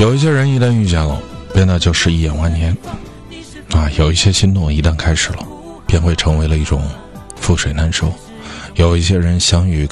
有一些人一旦遇见了，变得就是一眼万年啊；有一些心动一旦开始了，便会成为了一种覆水难收。有一些人相遇